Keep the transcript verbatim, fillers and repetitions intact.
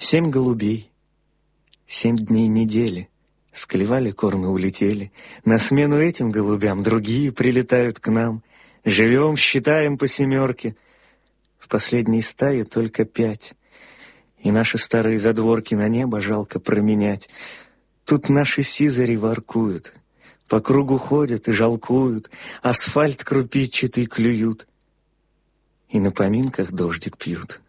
Семь голубей, семь дней недели склевали корм и улетели. На смену этим голубям другие прилетают к нам. Живем, считаем по семерке. В последней стае только пять. И наши старые задворки на небо жалко променять. Тут наши сизари воркуют, по кругу ходят и жалкуют, асфальт крупичатый клюют, и на поминках дождик пьют.